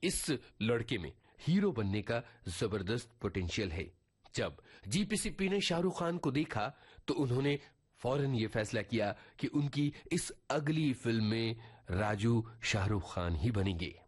इस लड़के में हीरो बनने का जबरदस्त पोटेंशियल है। जब जीपीसीपी ने शाहरुख खान को देखा तो उन्होंने फौरन ये फैसला किया कि उनकी इस अगली फिल्म में राजू शाहरुख खान ही बनेंगे।